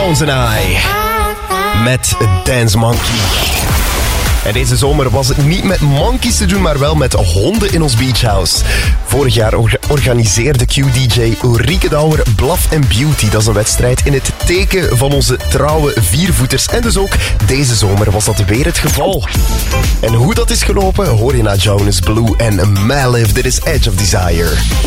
Jones and I. Met Dance Monkey. En deze zomer was het niet met monkeys te doen, maar wel met honden in ons beachhouse. Vorig jaar organiseerde Q-DJ Ulrike Douwer Bluff and Beauty. Dat is een wedstrijd in het teken van onze trouwe viervoeters. En dus ook deze zomer was dat weer het geval. En hoe dat is gelopen, hoor je na Jonas Blue en Maliv. Dit is Edge of Desire.